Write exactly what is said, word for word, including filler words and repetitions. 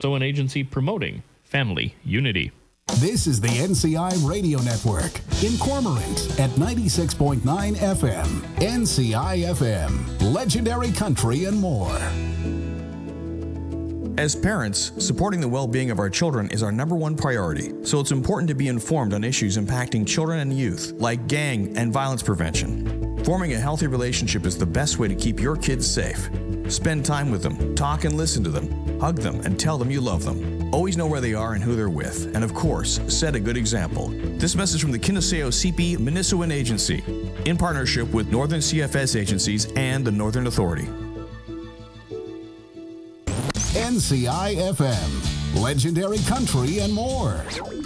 also an agency promoting family unity. This is the N C I Radio Network in Cormorant at ninety-six point nine F M. N C I F M, legendary country and more. As parents, supporting the well-being of our children is our number one priority, so it's important to be informed on issues impacting children and youth, like gang and violence prevention. Forming a healthy relationship is the best way to keep your kids safe. Spend time with them, talk and listen to them, hug them and tell them you love them. Always know where they are and who they're with, and of course, set a good example. This message from the Kiniseo C P Minnesota Agency, in partnership with Northern C F S agencies and the Northern Authority. N C I F M, legendary country and more.